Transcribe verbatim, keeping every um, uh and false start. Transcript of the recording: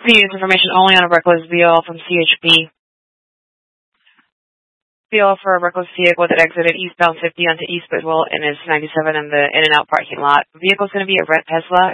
Convenience information only on a reckless vehicle from C H P. Vehicle for a reckless vehicle that exited eastbound fifty onto East Bidwell and is ninety-seven in the In-N-Out parking lot. Vehicle is going to be a red Tesla.